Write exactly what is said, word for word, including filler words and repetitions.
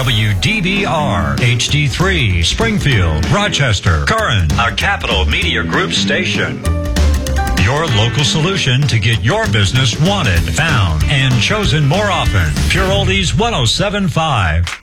W D B R, H D three, Springfield, Rochester, Curran, a Capital Media Group station. Your local solution to get your business wanted, found, and chosen more often. Pure Oldies one oh seven point five.